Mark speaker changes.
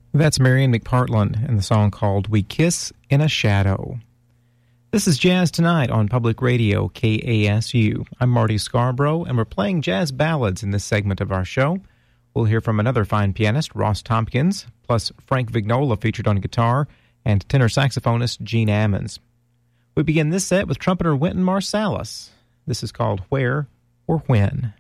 Speaker 1: That's Marion McPartland and the song called We Kiss in a Shadow. This is Jazz Tonight on Public Radio KASU. I'm Marty Scarborough, and we're playing jazz ballads in this segment of our show. We'll hear from another fine pianist, Ross Tompkins, plus Frank Vignola featured on guitar, and tenor saxophonist Gene Ammons. We begin this set with trumpeter Wynton Marsalis. This is called Where or When.